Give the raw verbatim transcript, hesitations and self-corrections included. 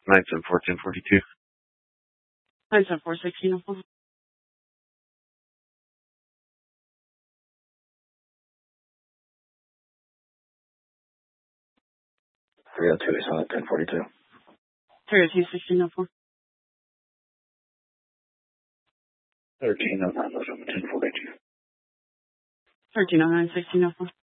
nine seven four, ten forty-two. nine seven four, sixteen oh four. three oh two, so ten forty-two. three oh two, sixteen oh four. thirteen oh nine, ten forty-two. thirteen oh nine, sixteen oh four.